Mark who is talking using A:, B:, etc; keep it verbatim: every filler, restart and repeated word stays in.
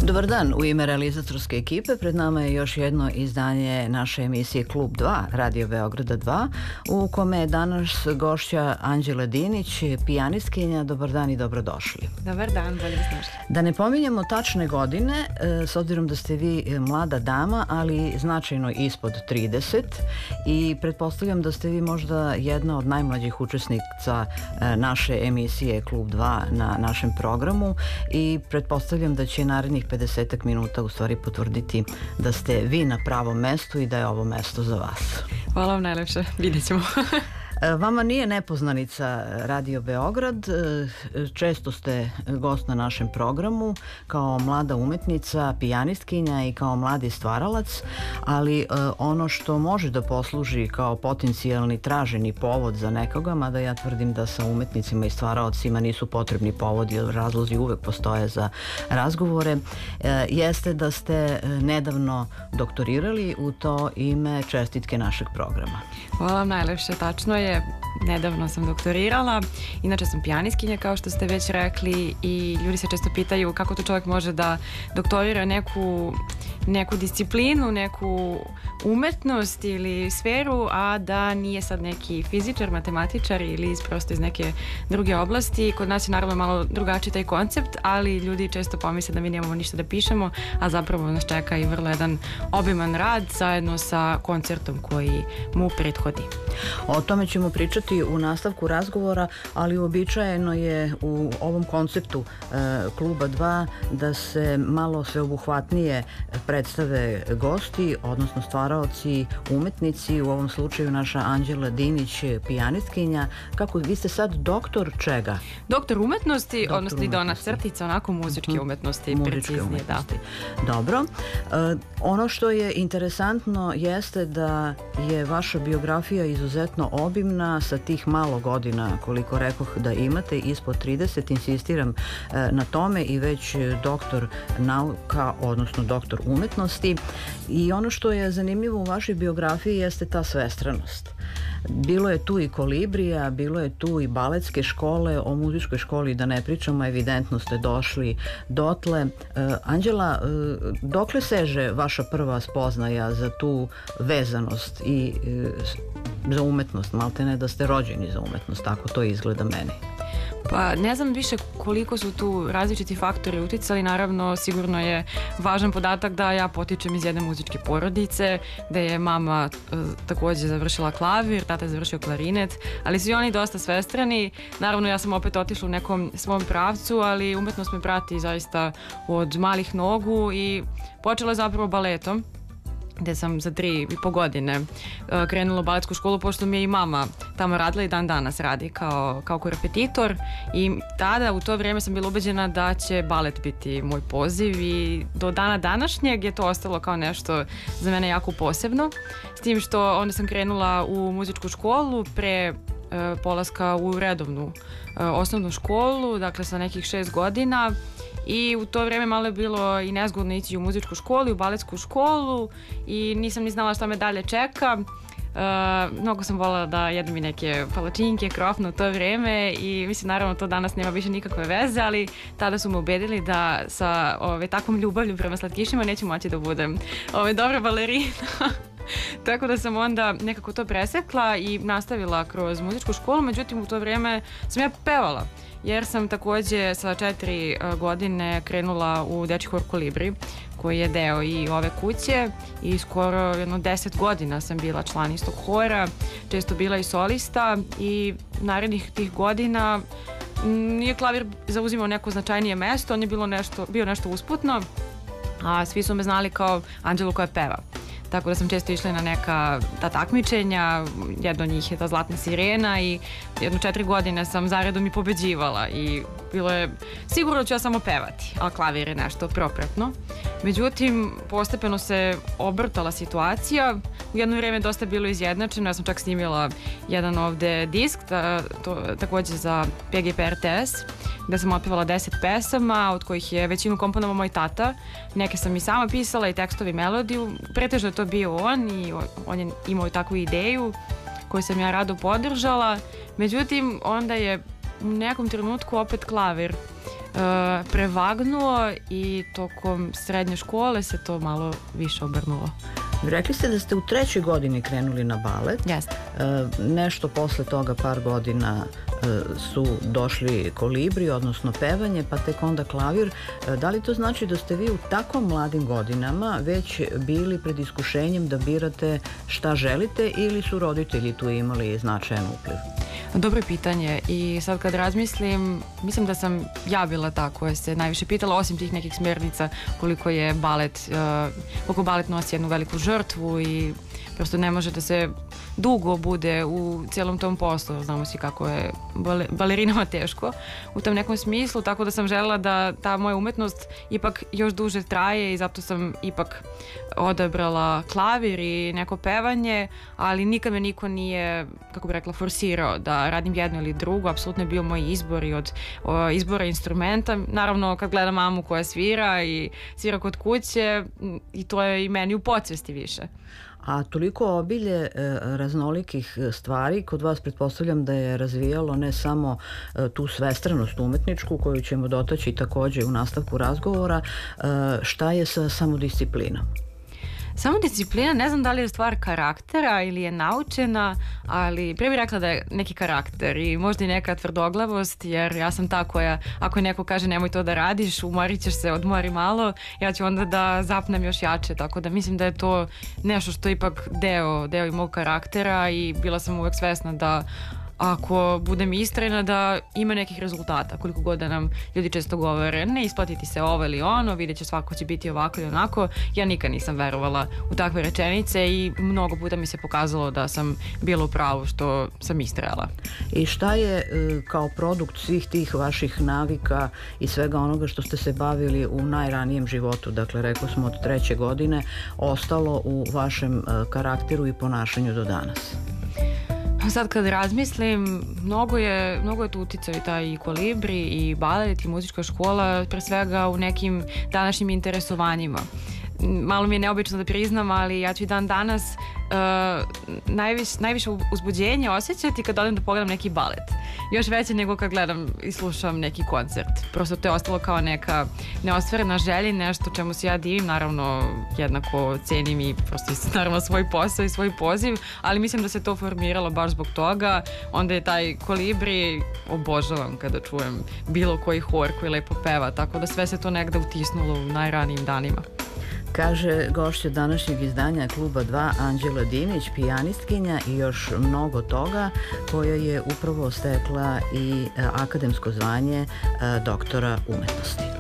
A: Dobar dan, u ime realizatorske ekipe pred nama je još jedno izdanje naše emisije Klub dva, Radio Beograda dva, u kome je danas gošća Anđela Dinić, pijanistkinja. Dobar dan i dobrodošli.
B: Dobar dan, bolje vas našli.
A: Da ne pominjemo tačne godine, s obzirom da ste vi mlada dama, ali značajno ispod trideset, i pretpostavljam da ste vi možda jedna od najmlađih učesnica naše emisije Klub dva na našem programu, i pretpostavljam da će narednih pedesetak minuta u stvari potvrditi da ste vi na pravom mestu i da je ovo mesto za vas.
B: Hvala vam najlepše, vidjet ćemo.
A: Vama nije nepoznanica Radio Beograd, često ste gost na našem programu kao mlada umetnica, pijanistkinja i kao mladi stvaralac, ali ono što može da posluži kao potencijalni traženi povod za nekoga, mada ja tvrdim da sa umetnicima i stvaralcima nisu potrebni povodi, jer razlozi uvek postoje za razgovore, jeste da ste nedavno doktorirali. U to ime čestitke našeg programa.
B: Hvala vam najlepše, tačno je. Nedavno sam doktorirala, inače sam pijanistkinja kao što ste već rekli, i ljudi se često pitaju kako to čovjek može da doktorira neku, neku disciplinu, neku umetnost ili sferu, a da nije sad neki fizičar, matematičar ili iz, prosto iz neke druge oblasti. Kod nas je naravno malo drugačiji taj koncept, ali ljudi često pomisle da mi nemamo ništa da pišemo, a zapravo nas čeka i vrlo jedan obiman rad zajedno sa koncertom koji mu prethodi.
A: O tome ćemo pričati u nastavku razgovora, ali uobičajeno je u ovom konceptu e, Kluba dva da se malo sveobuhvatnije predstave gosti, odnosno stvaraoci, umetnici, u ovom slučaju naša Anđela Dinić, pijanistkinja. Kako, vi ste sad doktor čega?
B: Doktor umetnosti, doktor odnosno i dona crtica, onako muzičke uh-huh. umetnosti,
A: muzičke
B: preciznije,
A: umetnosti.
B: Da.
A: Dobro. E, ono što je interesantno jeste da je vaša biografija izuzetno obimna, sa tih malo godina, koliko rekoh da imate, ispod trideset, insistiram e, na tome, i već doktor nauka, odnosno doktor umetnosti. I ono što je zanimljivo u vašoj biografiji jeste ta svestranost. Bilo je tu i Kolibrija, bilo je tu i baletske škole, o muzičkoj školi da ne pričamo, evidentno ste došli dotle. E, Anđela, e, dokle seže vaša prva spoznaja za tu vezanost i e, za umetnost, malte ne da ste rođeni za umetnost, tako to izgleda meni?
B: Pa ne znam više koliko su tu različiti faktori uticali. Naravno, sigurno je važan podatak da ja potičem iz jedne muzičke porodice, da je mama e, takođe završila klavir, tata je završio klarinet, ali su i oni dosta svestrani. Naravno, ja sam opet otišla u nekom svom pravcu, ali umetnost me prati zaista od malih nogu, i počela je zapravo baletom, gde sam za tri i po godine uh, krenula u baletsku školu, pošto mi je i mama tamo radila i dan danas radi kao, kao korepetitor, i tada u to vrijeme sam bila ubeđena da će balet biti moj poziv, i do dana današnjeg je to ostalo kao nešto za mene jako posebno, s tim što onda sam krenula u muzičku školu pre uh, polaska u redovnu uh, osnovnu školu, dakle sa nekih šest godina. I u to vrijeme malo je bilo i nezgodno ići u muzičku školu i u baletsku školu, i nisam ni znala šta me dalje čeka. Uh, mnogo sam voljela da jedem i neke palačinke, krofne u to vrijeme, i mislim, naravno to danas nema više nikakve veze, ali tada su me ubedili da sa ove, takvom ljubavlju prema slatkišima neću moći da budem ove, dobra balerina. Tako da sam onda nekako to presekla i nastavila kroz muzičku školu. Međutim, u to vrijeme sam ja pevala, jer sam takođe sa četiri godine krenula u dečji hor Kolibri, koji je deo i ove kuće, i skoro jedno deset godina sam bila član istog hora, često bila i solista, i narednih tih godina nije klavir zauzimao neko značajnije mesto, on je bilo nešto, bio nešto usputno, a svi su me znali kao Anđelu koja peva. Tako da sam često išla na neka ta takmičenja, jedno od njih je ta Zlatna sirena, i jedno četiri godine sam zaredom i pobeđivala, i bilo je sigurno ću ja samo pevati, a klavir je nešto propratno. Međutim, postepeno se obrtala situacija, u jedno vrijeme dosta bilo izjednačeno, ja sam čak snimila jedan ovde disk, ta, to, takođe za P G P R T S, gde sam otpevala deset pesama, od kojih je većinu komponovao moj tata, neke sam i sama pisala, i tekstovi, melodiju, pretežno je to bio on, i on je imao takvu ideju koju sam ja rado podržala. Međutim, onda je u nekom trenutku opet klavir uh, prevagnuo i tokom srednje škole se to malo više obrnulo.
A: Rekli ste da ste u trećoj godini krenuli na balet.
B: Jeste.
A: E, nešto posle toga, par godina, e, su došli kolibri, odnosno pevanje, pa tek onda klavir. E, da li to znači da ste vi u tako mladim godinama već bili pred iskušenjem da birate šta želite ili su roditelji tu imali značajan upliv?
B: Dobro pitanje i sad kad razmislim, mislim da sam ja bila ta koja se najviše pitala, osim tih nekih smjernica koliko je balet, uh, koliko balet nosi jednu veliku žrtvu i prosto ne može da se dugo bude u cijelom tom poslu. Znamo svi kako je bale, balerinama teško u tom nekom smislu, tako da sam željela da ta moja umetnost ipak još duže traje i zato sam ipak odabrala klavir i neko pevanje, ali nikad me niko nije, kako bih rekla, forsirao da radim jedno ili drugo. Apsolutno je bio moj izbor i od o, izbora instrumenta. Naravno, kad gledam mamu koja svira i svira kod kuće, i to je i meni u podsvesti više.
A: A toliko obilje e, raznolikih stvari kod vas pretpostavljam da je razvijalo ne samo e, tu svestranost umetničku koju ćemo dotaći također u nastavku razgovora, e, šta je sa samodisciplinom?
B: Samodisciplina, ne znam da li je stvar karaktera ili je naučena, ali prije bih rekla da je neki karakter i možda i neka tvrdoglavost, jer ja sam ta koja, ako neko kaže nemoj to da radiš, umorit ćeš se, odmori malo, ja ću onda da zapnem još jače, tako da mislim da je to nešto što je ipak deo, deo i mog karaktera i bila sam uvek svesna da ako budem istrajna da ima nekih rezultata, koliko god da nam ljudi često govore ne isplatiti se ovo ili ono, vidjet će svako će biti ovako ili onako, ja nikad nisam verovala u takve rečenice i mnogo puta mi se pokazalo da sam bila u pravu što sam istrajala.
A: I šta je kao produkt svih tih vaših navika i svega onoga što ste se bavili u najranijem životu, dakle rekli smo od treće godine, ostalo u vašem karakteru i ponašanju do danas?
B: Sad kad razmislim, mnogo je, mnogo je tu uticao i taj i kolibri i balet i muzička škola, pre svega u nekim današnjim interesovanjima. Malo mi je neobično da priznam, ali ja ću i dan danas uh, najviš, najviše uzbuđenje osjećati kad odem da pogledam neki balet. Još veće nego kad gledam i slušam neki koncert. Prosto to je ostalo kao neka neostvarena želja, nešto čemu se ja divim, naravno jednako cenim i prosto naravno svoj posao i svoj poziv, ali mislim da se to formiralo baš zbog toga. Onda je taj kolibri, obožavam kada čujem bilo koji hor koji lepo peva, tako da sve se to negde utisnulo u najranijim danima.
A: Kaže gošća današnjeg izdanja Kluba dva Anđela Dimić, pijanistkinja i još mnogo toga, koja je upravo stekla i akademsko zvanje doktora umetnosti.